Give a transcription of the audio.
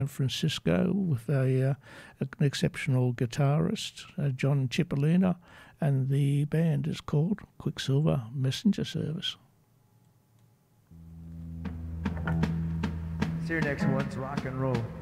Francisco with an exceptional guitarist, John Cipollina, and the band is called Quicksilver Messenger Service. So your next one's rock and roll.